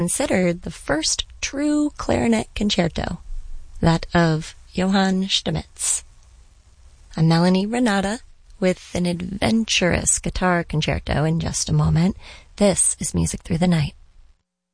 considered the first true clarinet concerto, that of Johann Stamitz. I'm Melanie Renata with an adventurous guitar concerto in just a moment. This is Music Through the Night.